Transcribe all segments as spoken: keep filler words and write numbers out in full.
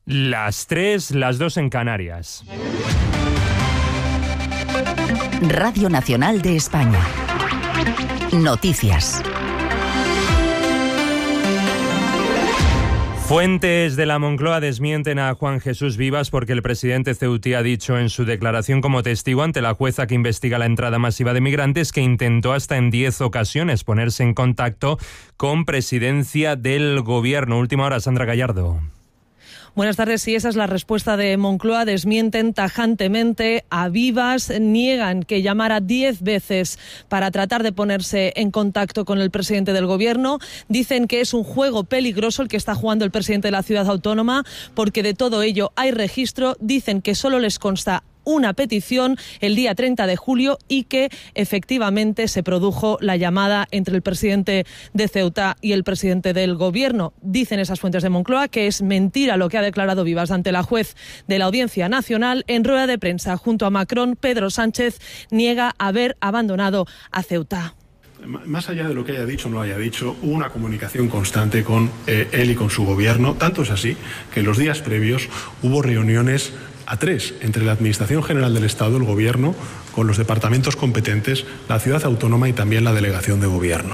Las tres, las dos en Canarias. Radio Nacional de España. Noticias. Fuentes de la Moncloa desmienten a Juan Jesús Vivas porque el presidente ceutí ha dicho en su declaración como testigo ante la jueza que investiga la entrada masiva de migrantes que intentó hasta en diez ocasiones ponerse en contacto con presidencia del gobierno. Última hora, Sandra Gallardo. Buenas tardes. Sí, esa es la respuesta de Moncloa. Desmienten tajantemente a Vivas, niegan que llamara diez veces para tratar de ponerse en contacto con el presidente del gobierno. Dicen que es un juego peligroso el que está jugando el presidente de la ciudad autónoma, porque de todo ello hay registro. Dicen que solo les consta una petición el día treinta de julio y que efectivamente se produjo la llamada entre el presidente de Ceuta y el presidente del gobierno. Dicen esas fuentes de Moncloa que es mentira lo que ha declarado Vivas ante la juez de la Audiencia Nacional. En rueda de prensa junto a Macron, Pedro Sánchez niega haber abandonado a Ceuta. Más allá de lo que haya dicho o no haya dicho, hubo una comunicación constante con eh, él y con su gobierno. Tanto es así que en los días previos hubo reuniones a tres entre la Administración General del Estado, el Gobierno, con los departamentos competentes, la ciudad autónoma y también la delegación de gobierno.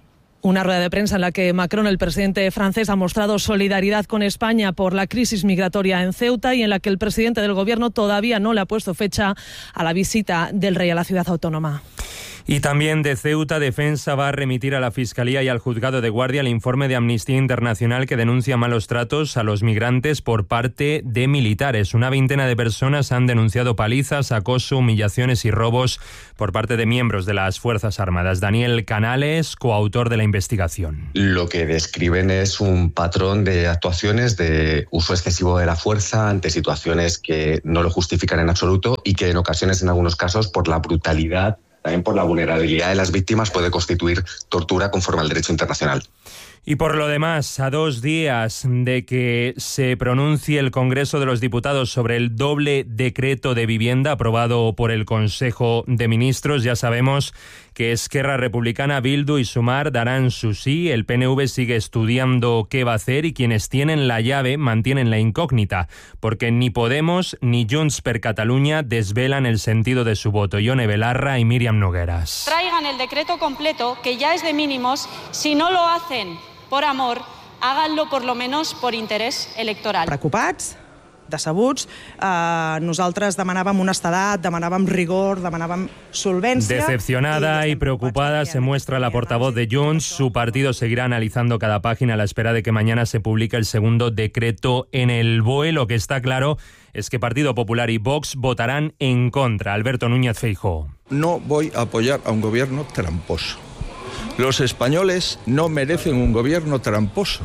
Una rueda de prensa en la que Macron, el presidente francés, ha mostrado solidaridad con España por la crisis migratoria en Ceuta y en la que el presidente del gobierno todavía no le ha puesto fecha a la visita del rey a la ciudad autónoma. Y también de Ceuta, Defensa va a remitir a la Fiscalía y al Juzgado de Guardia el informe de Amnistía Internacional que denuncia malos tratos a los migrantes por parte de militares. Una veintena de personas han denunciado palizas, acoso, humillaciones y robos por parte de miembros de las Fuerzas Armadas. Daniel Canales, coautor de la investigación. Lo que describen es un patrón de actuaciones de uso excesivo de la fuerza ante situaciones que no lo justifican en absoluto y que en ocasiones, en algunos casos, por la brutalidad, también por la vulnerabilidad de las víctimas, puede constituir tortura conforme al derecho internacional. Y por lo demás, a dos días de que se pronuncie el Congreso de los Diputados sobre el doble decreto de vivienda aprobado por el Consejo de Ministros, ya sabemos que Esquerra Republicana, Bildu y Sumar darán su sí. El P N V sigue estudiando qué va a hacer y quienes tienen la llave mantienen la incógnita, porque ni Podemos ni Junts per Catalunya desvelan el sentido de su voto. Ione Belarra y Míriam Nogueras. Traigan el decreto completo, que ya es de mínimos. Si no lo hacen por amor, háganlo por lo menos por interés electoral. Preocupats, decebuts, eh, nosaltres demanàvem honestedat, demanàvem rigor, demanàvem solvència. Decepcionada y preocupada se muestra la portavoz de Junts. Su partido seguirá analizando cada página a la espera de que mañana se publique el segundo decreto en el B O E. Lo que está claro es que Partido Popular y Vox votarán en contra. Alberto Núñez Feijóo. No voy a apoyar a un gobierno tramposo. Los españoles no merecen un gobierno tramposo.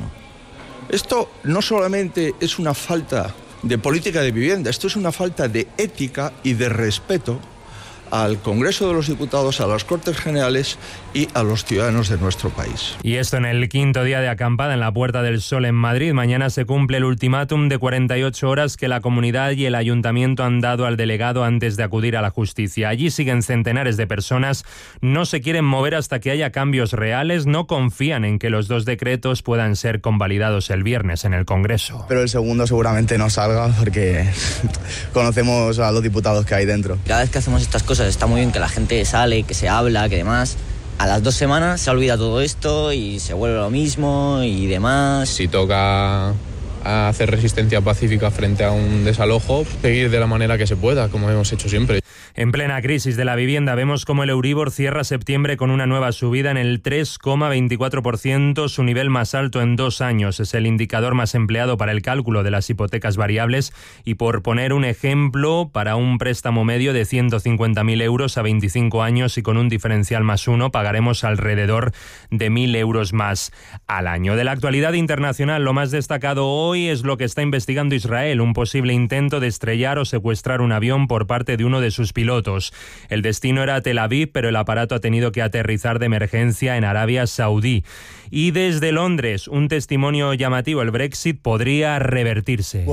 Esto no solamente es una falta de política de vivienda, esto es una falta de ética y de respeto al Congreso de los Diputados, a las Cortes Generales y a los ciudadanos de nuestro país. Y esto en el quinto día de acampada en la Puerta del Sol en Madrid. Mañana se cumple el ultimátum de cuarenta y ocho horas que la comunidad y el ayuntamiento han dado al delegado antes de acudir a la justicia. Allí siguen centenares de personas, no se quieren mover hasta que haya cambios reales, no confían en que los dos decretos puedan ser convalidados el viernes en el Congreso. Pero el segundo seguramente no salga porque conocemos a los diputados que hay dentro. Cada vez que hacemos estas cosas está muy bien que la gente sale, que se habla, que demás. A las dos semanas se olvida todo esto y se vuelve lo mismo y demás. Si toca hacer resistencia pacífica frente a un desalojo, seguir de la manera que se pueda, como hemos hecho siempre. En plena crisis de la vivienda vemos cómo el Euribor cierra septiembre con una nueva subida en el tres coma veinticuatro por ciento, su nivel más alto en dos años. Es el indicador más empleado para el cálculo de las hipotecas variables y, por poner un ejemplo, para un préstamo medio de ciento cincuenta mil euros a veinticinco años y con un diferencial más uno pagaremos alrededor de mil euros más al año. De la actualidad internacional, lo más destacado hoy es lo que está investigando Israel, un posible intento de estrellar o secuestrar un avión por parte de uno de sus pilotos. pilotos. El destino era Tel Aviv, pero el aparato ha tenido que aterrizar de emergencia en Arabia Saudí. Y desde Londres, un testimonio llamativo: el Brexit podría revertirse.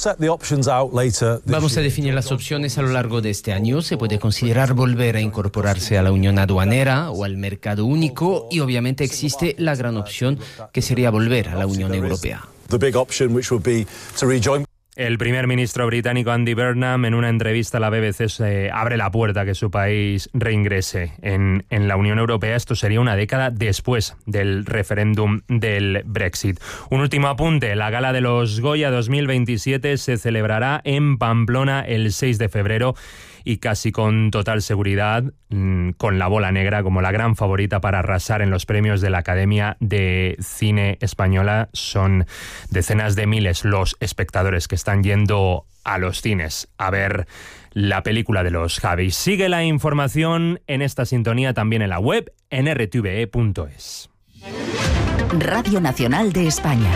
Vamos a definir las opciones a lo largo de este año. Se puede considerar volver a incorporarse a la Unión Aduanera o al mercado único, y obviamente existe la gran opción que sería volver a la Unión Europea. El primer ministro británico Andy Burnham, en una entrevista a la B B C, se abre la puerta a que su país reingrese en, en la Unión Europea. Esto sería una década después del referéndum del Brexit. Un último apunte. La gala de los Goya dos mil veintisiete se celebrará en Pamplona el seis de febrero y casi con total seguridad con la bola negra como la gran favorita para arrasar en los premios de la Academia de Cine Española. Son decenas de miles los espectadores que están yendo a los cines a ver la película de los Javis. Sigue la información en esta sintonía también en la web en r t v e punto es. Radio Nacional de España.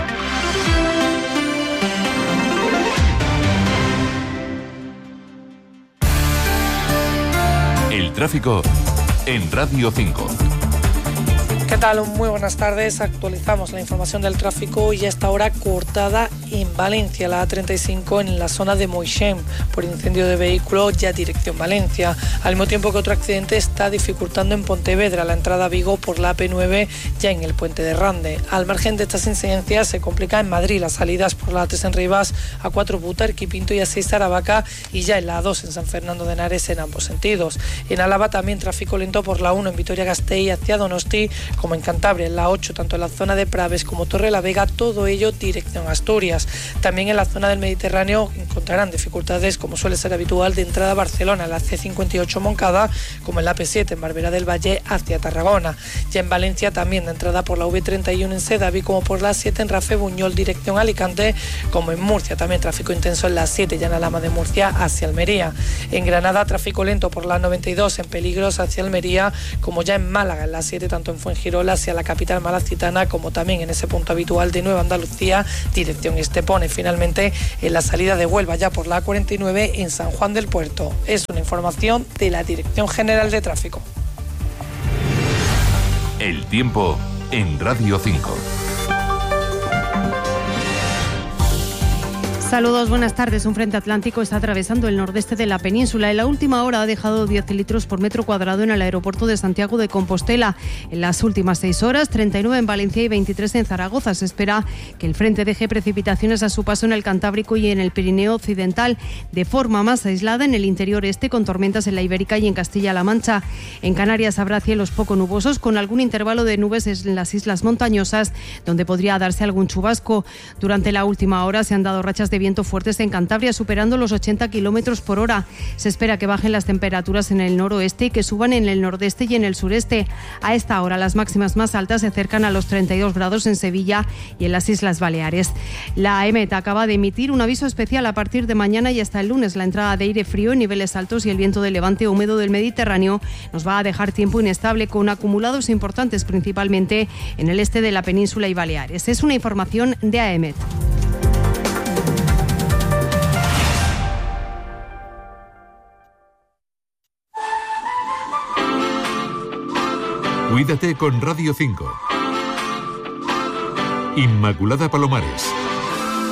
El tráfico en Radio cinco. ¿Qué tal? Muy buenas tardes. Actualizamos la información del tráfico y a esta hora cortada en Valencia, la A treinta y cinco en la zona de Moixent por incendio de vehículo ya dirección Valencia. Al mismo tiempo que otro accidente está dificultando en Pontevedra la entrada a Vigo por la A P nueve ya en el puente de Rande. Al margen de estas incidencias se complica en Madrid las salidas por la A tres en Rivas, A cuatro Butarque, Pinto y A seis Aravaca y ya en la A dos en San Fernando de Henares en ambos sentidos. En Álava también tráfico lento por la uno en Vitoria-Gasteiz hacia Donosti, como en Cantabria, en la ocho, tanto en la zona de Praves como Torre la Vega, todo ello dirección Asturias. También en la zona del Mediterráneo encontrarán dificultades, como suele ser habitual, de entrada a Barcelona, en la C cincuenta y ocho Moncada, como en la A P siete en Barberá del Valle hacia Tarragona. Ya en Valencia también de entrada por la V treinta y uno en Sedaví, como por la siete en Rafe Buñol dirección Alicante, como en Murcia también tráfico intenso en la siete ya en Alhama de Murcia hacia Almería. En Granada tráfico lento por la noventa y dos en Peligros hacia Almería, como ya en Málaga en la siete tanto en Fuengirola hacia la capital malacitana, como también en ese punto habitual de Nueva Andalucía dirección Estepona. Finalmente en la salida de Huelva ya por la A cuarenta y nueve en San Juan del Puerto. Es una información de la Dirección General de Tráfico. El tiempo en Radio cinco. Saludos, buenas tardes. Un frente atlántico está atravesando el nordeste de la península. En la última hora ha dejado diez litros por metro cuadrado en el aeropuerto de Santiago de Compostela. En las últimas seis horas, treinta y nueve en Valencia y veintitrés en Zaragoza. Se espera que el frente deje precipitaciones a su paso en el Cantábrico y en el Pirineo Occidental, de forma más aislada en el interior este, con tormentas en la Ibérica y en Castilla-La Mancha. En Canarias habrá cielos poco nubosos, con algún intervalo de nubes en las islas montañosas, donde podría darse algún chubasco. Durante la última hora se han dado rachas de viento fuertes en Cantabria, superando los ochenta kilómetros por hora. Se espera que bajen las temperaturas en el noroeste y que suban en el nordeste y en el sureste. A esta hora las máximas más altas se acercan a los treinta y dos grados en Sevilla y en las Islas Baleares. La EMET acaba de emitir un aviso especial a partir de mañana y hasta el lunes. La entrada de aire frío en niveles altos y el viento de levante húmedo del Mediterráneo nos va a dejar tiempo inestable, con acumulados importantes principalmente en el este de la península y Baleares. Es una información de AEMET. Cuídate con Radio cinco. Inmaculada Palomares.